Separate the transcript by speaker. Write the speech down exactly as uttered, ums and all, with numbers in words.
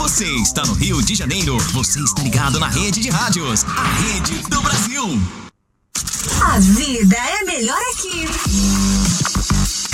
Speaker 1: Você está no Rio de Janeiro, você está ligado na Rede de Rádios, a Rede do Brasil.
Speaker 2: A vida é melhor aqui.